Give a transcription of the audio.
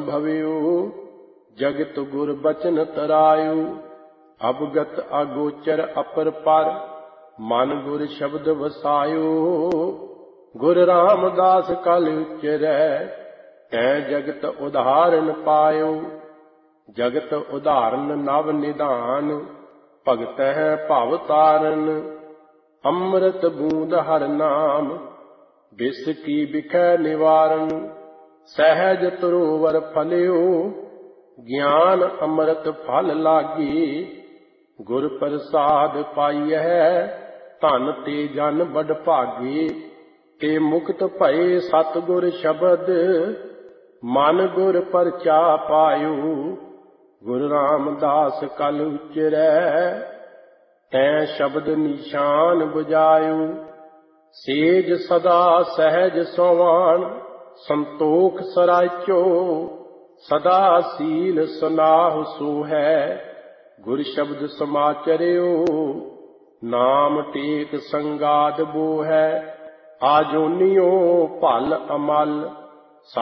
भव्यो, जगत गुर बचन तरायो। अवगत अगोचर अपर पर, मन गुर शब्द वसायो। गुर रामदास कल उचरै, तैं जगत उदाहरण पायो। जगत उदाहरण नव निधान, भगत है भव तारन। अमृत बूंद हर नाम, बिस की बिखै निवारण। सहज तरोवर फलियो, ज्ञान अमृत फल लागी। गुर प्रसाद पाइयै, धन ते जन बड़ भागी। ते मुक्त भये सतगुर शब्द, मन गुर परचा पायो। गुरु रामदास कल उचरै, तैं शब्द निशान बुझायो। सेज सदा सहज सोवान, संतोख सराचो। सदा सील सुनाह सो है, गुर शब्द समाचरियो। नाम टेक संगाद बो है, आजोनियो भल अमल।